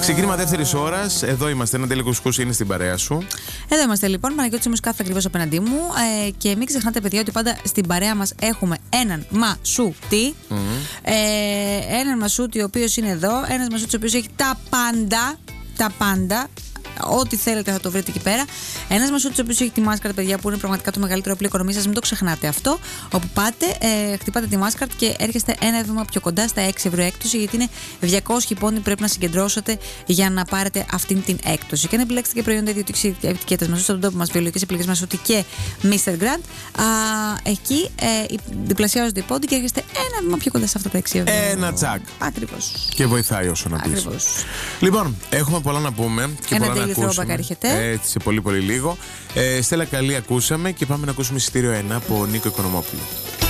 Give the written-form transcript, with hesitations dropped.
Ξεκίνημα δεύτερης ώρας. Εδώ είμαστε. Ένα Τέλειο Κουσκούς είναι στην παρέα σου. Εδώ είμαστε λοιπόν. Παναγιώτης Μουσικά ακριβώς απέναντί μου. Και μην ξεχνάτε, παιδιά, ότι πάντα στην παρέα μας έχουμε έναν μασούτη. Έναν μασούτη ο οποίος είναι εδώ. Ένας μασούτης ο οποίος έχει τα πάντα. Τα πάντα. Ό,τι θέλετε θα το βρείτε εκεί πέρα. Ένας μασούτης ο οποίος έχει τη Mastercard, παιδιά, που είναι πραγματικά το μεγαλύτερο όπλο οικονομίας σας. Μην το ξεχνάτε αυτό. Όπου πάτε, χτυπάτε τη Mastercard και έρχεστε ένα βήμα πιο κοντά στα 6 ευρώ έκπτωση, γιατί είναι 200 πόνοι που πρέπει να συγκεντρώσετε για να πάρετε αυτήν την έκπτωση. Και αν επιλέξετε και προϊόντα ιδιωτικής ετικέτας μας στον τόπο μας, βιολογικές επιλογές μας, ότι και Mr. Grant, εκεί διπλασιάζονται οι πόντοι και έρχεστε ένα βήμα πιο κοντά σε αυτά τα 6 ευρώ. Ένα τσακ. Ακριβώς. Και βοηθάει όσο να πεις. Λοιπόν, έχουμε πολλά να πούμε και πολλά να ακούσουμε. Έτσι, σε πολύ πολύ λίγο. Στέλλα, καλή ακούσαμε και πάμε να ακούσουμε εισιτήριο 1 από Νίκο Οικονομόπουλο.